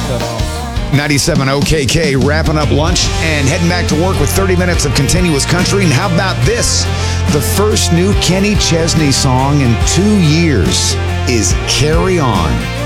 97 OKK, wrapping up lunch and heading back to work with 30 minutes of continuous country. And how about this? The first new Kenny Chesney song in 2 years is Carry On.